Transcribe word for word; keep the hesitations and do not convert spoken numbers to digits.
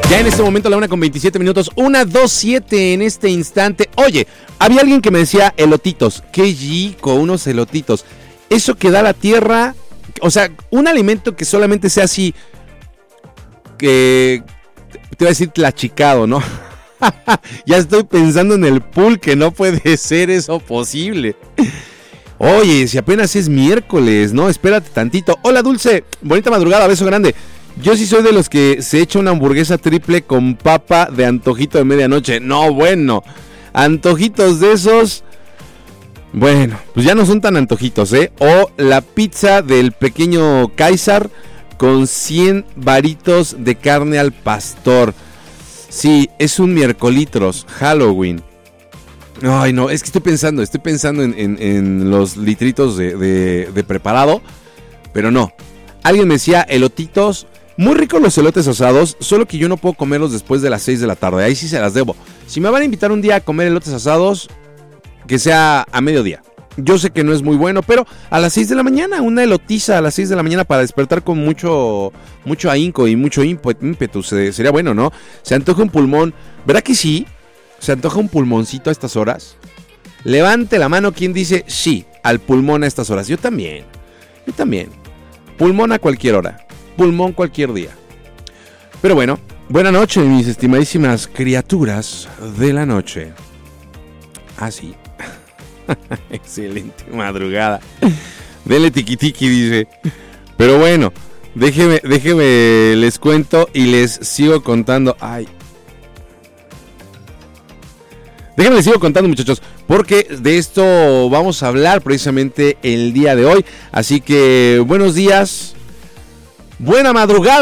Ya en este momento la una con veintisiete minutos, una dos siete en este instante. Oye, había alguien que me decía elotitos. Qué rico, unos elotitos. Eso que da la tierra, o sea, un alimento que solamente sea así, que te iba a decir tlachicado, ¿no? Ya estoy pensando en el pulque, no puede ser eso posible. Oye, si apenas es miércoles, ¿no? Espérate tantito. Hola, Dulce, bonita madrugada, beso grande. Yo sí soy de los que se echa una hamburguesa triple con papa de antojito de medianoche. No, bueno, antojitos de esos, bueno, pues ya no son tan antojitos, ¿eh? O la pizza del pequeño Kaiser con cien varitos de carne al pastor. Sí, es un miércolitros, Halloween. Ay, no, es que estoy pensando, estoy pensando en, en, en los litritos de, de, de preparado, pero no. Alguien me decía elotitos. Muy ricos los elotes asados, solo que yo no puedo comerlos después de las seis de la tarde. Ahí sí se las debo. Si me van a invitar un día a comer elotes asados, que sea a mediodía. Yo sé que no es muy bueno, pero a las seis de la mañana, una elotiza a las seis de la mañana para despertar con mucho, mucho ahínco y mucho ímpetu. Sería bueno, ¿no? Se antoja un pulmón. ¿Verdad que sí? ¿Se antoja un pulmoncito a estas horas? Levante la mano quien dice sí al pulmón a estas horas. Yo también. Yo también. Pulmón a cualquier hora. Pulmón cualquier día. Pero bueno, buena noche, mis estimadísimas criaturas de la noche. Ah, sí. Excelente madrugada. Dele tiki tiki, dice. Pero bueno, déjeme, déjeme les cuento y les sigo contando. Ay. Déjenme les sigo contando, muchachos, porque de esto vamos a hablar precisamente el día de hoy. Así que buenos días. Buena madrugada.